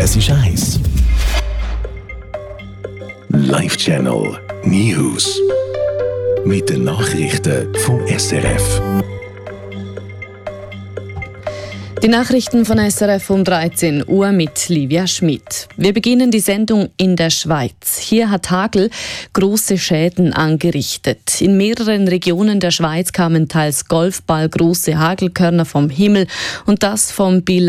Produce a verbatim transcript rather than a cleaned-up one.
Es ist eins. Live-Channel News. Mit den Nachrichten vom S R F. Die Nachrichten von S R F um dreizehn Uhr mit Livia Schmidt. Wir beginnen die Sendung in der Schweiz. Hier hat Hagel große Schäden angerichtet. In mehreren Regionen der Schweiz kamen teils golfballgroße Hagelkörner vom Himmel und das vom Biel